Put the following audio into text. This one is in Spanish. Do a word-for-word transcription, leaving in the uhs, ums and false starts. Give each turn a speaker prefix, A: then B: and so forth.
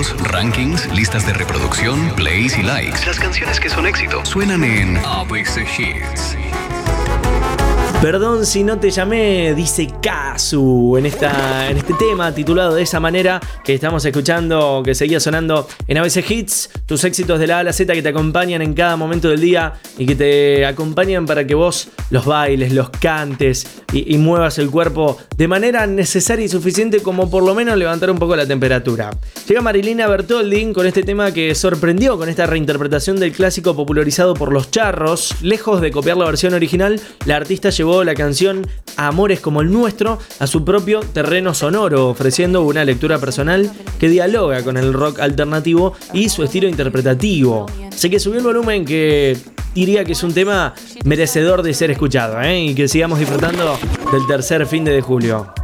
A: números, rankings, listas de reproducción, plays y likes. Las canciones que son éxito suenan en A B C Hits.
B: Perdón si no te llamé, dice Kazu en, esta, en este tema titulado de esa manera que estamos escuchando, que seguía sonando en A B C Hits, tus éxitos de la A a la Z que te acompañan en cada momento del día y que te acompañan para que vos los bailes, los cantes y, y muevas el cuerpo de manera necesaria y suficiente como por lo menos levantar un poco la temperatura. Llega Marilina Bertoldi con este tema que sorprendió con esta reinterpretación del clásico popularizado por Los Charros. Lejos de copiar la versión original, la artista llevó la canción Amores como el nuestro a su propio terreno sonoro, ofreciendo una lectura personal que dialoga con el rock alternativo y su estilo interpretativo. Sé que subió el volumen, que diría que es un tema merecedor de ser escuchado, ¿eh? Y que sigamos disfrutando del tercer fin de julio.